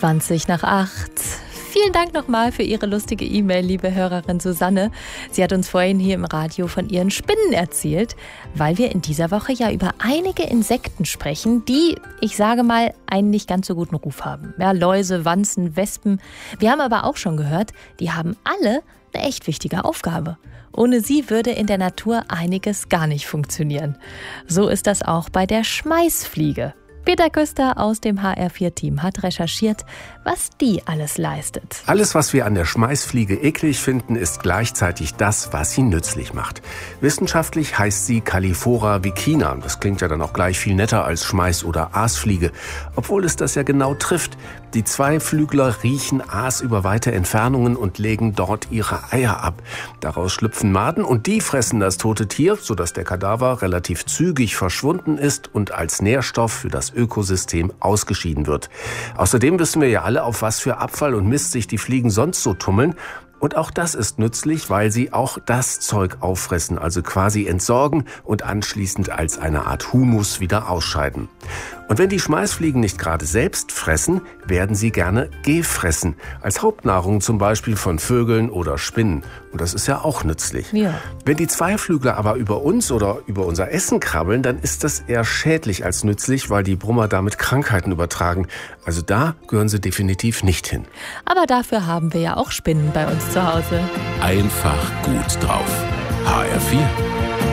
20:20. Vielen Dank nochmal für Ihre lustige E-Mail, liebe Hörerin Susanne. Sie hat uns vorhin hier im Radio von ihren Spinnen erzählt, weil wir in dieser Woche ja über einige Insekten sprechen, die, ich sage mal, einen nicht ganz so guten Ruf haben. Ja, Läuse, Wanzen, Wespen. Wir haben aber auch schon gehört, die haben alle eine echt wichtige Aufgabe. Ohne sie würde in der Natur einiges gar nicht funktionieren. So ist das auch bei der Schmeißfliege. Peter Küster aus dem HR4-Team hat recherchiert, was die alles leistet. Alles, was wir an der Schmeißfliege eklig finden, ist gleichzeitig das, was sie nützlich macht. Wissenschaftlich heißt sie Calliphora vicina. Das klingt ja dann auch gleich viel netter als Schmeiß- oder Aasfliege, obwohl es das ja genau trifft. Die Zweiflügler riechen Aas über weite Entfernungen und legen dort ihre Eier ab. Daraus schlüpfen Maden und die fressen das tote Tier, sodass der Kadaver relativ zügig verschwunden ist und als Nährstoff für das Ökosystem ausgeschieden wird. Außerdem wissen wir ja alle, auf was für Abfall und Mist sich die Fliegen sonst so tummeln. Und auch das ist nützlich, weil sie auch das Zeug auffressen, also quasi entsorgen und anschließend als eine Art Humus wieder ausscheiden. Und wenn die Schmeißfliegen nicht gerade selbst fressen, werden sie gerne gefressen. Als Hauptnahrung zum Beispiel von Vögeln oder Spinnen. Und das ist ja auch nützlich. Ja. Wenn die Zweiflügler aber über uns oder über unser Essen krabbeln, dann ist das eher schädlich als nützlich, weil die Brummer damit Krankheiten übertragen. Also da gehören sie definitiv nicht hin. Aber dafür haben wir ja auch Spinnen bei uns zu Hause. Einfach gut drauf. HR4.